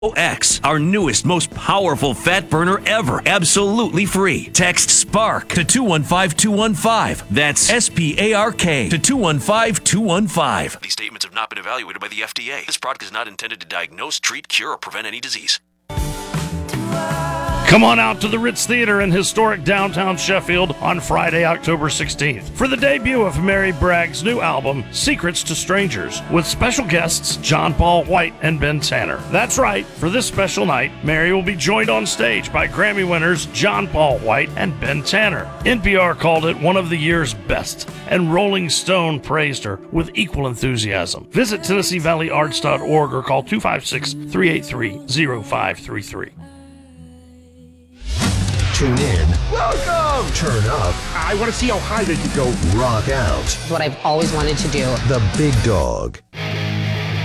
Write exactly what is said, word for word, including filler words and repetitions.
X, our newest, most powerful fat burner ever, absolutely free. Text SPARK to two one five two one five. That's S P A R K to two one five two one five. These statements have not been evaluated by the F D A. This product is not intended to diagnose, treat, cure, or prevent any disease. Come on out to the Ritz Theater in historic downtown Sheffield on Friday, October sixteenth for the debut of Mary Bragg's new album, Secrets to Strangers, with special guests John Paul White and Ben Tanner. That's right, for this special night, Mary will be joined on stage by Grammy winners John Paul White and Ben Tanner. N P R called it one of the year's best, and Rolling Stone praised her with equal enthusiasm. Visit Tennessee Valley Arts dot org or call two five six, three eight three, zero five three three. Tune in. Welcome. Turn up. I want to see how high they can go. Rock out. What I've always wanted to do. The Big Dog.